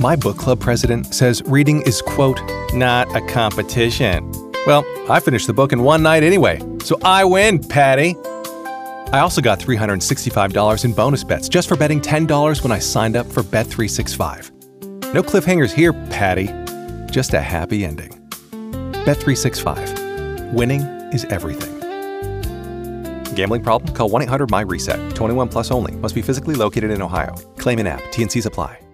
My book club president says reading is, quote, not a competition. Well, I finished the book in one night anyway, so I win, Patty. I also got $365 in bonus bets just for betting $10 when I signed up for Bet365. No cliffhangers here, Patty. Just a happy ending. Bet365. Winning is everything. Gambling problem? Call 1-800-MY-RESET. 21 plus only. Must be physically located in Ohio. Claim in app. T&Cs apply.